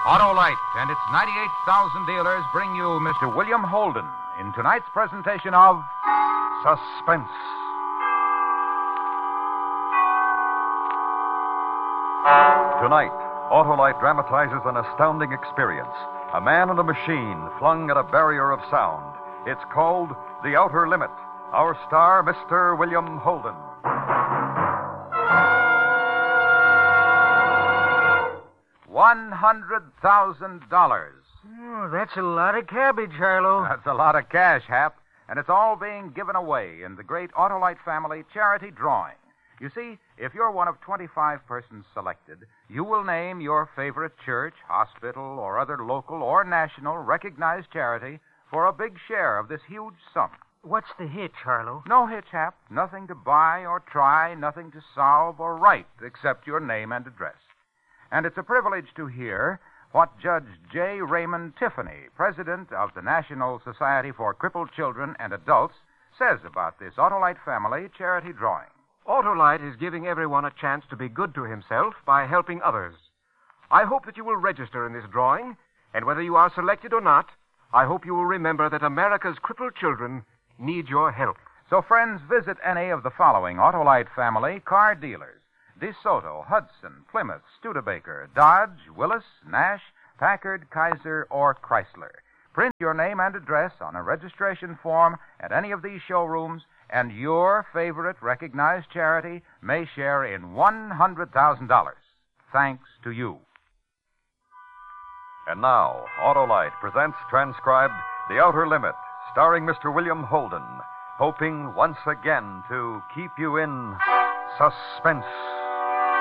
Autolite and its 98,000 dealers bring you Mr. William Holden in tonight's presentation of Suspense. Tonight, Autolite dramatizes an astounding experience. A man and a machine flung at a barrier of sound. It's called The Outer Limit. Our star, Mr. William Holden. $100,000. Oh, that's a lot of cabbage, Harlow. That's a lot of cash, Hap. And it's all being given away in the great Autolite family charity drawing. You see, if you're one of 25 persons selected, you will name your favorite church, hospital, or other local or national recognized charity for a big share of this huge sum. What's the hitch, Harlow? No hitch, Hap. Nothing to buy or try, nothing to solve or write except your name and address. And it's a privilege to hear what Judge J. Raymond Tiffany, president of the National Society for Crippled Children and Adults, says about this Autolite family charity drawing. Autolite is giving everyone a chance to be good to himself by helping others. I hope that you will register in this drawing, and whether you are selected or not, I hope you will remember that America's crippled children need your help. So, friends, visit any of the following Autolite family car dealers: DeSoto, Hudson, Plymouth, Studebaker, Dodge, Willis, Nash, Packard, Kaiser, or Chrysler. Print your name and address on a registration form at any of these showrooms, and your favorite recognized charity may share in $100,000. Thanks to you. And now, Autolite presents transcribed The Outer Limit, starring Mr. William Holden, hoping once again to keep you in suspense.